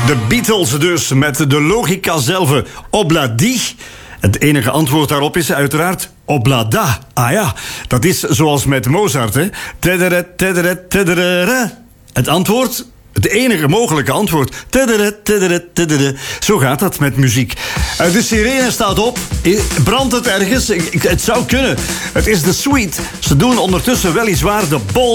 De Beatles dus, met de logica zelf. Obladi. Het enige antwoord daarop is uiteraard oblada. Ah ja, dat is zoals met Mozart, hè. Tedere, tedere, tedere. Het antwoord... Het enige mogelijke antwoord. Tedere, tedere, tedere. Zo gaat dat met muziek. De sirene staat op. Brandt het ergens? Het zou kunnen. Het is de suite. Ze doen ondertussen weliswaar de bol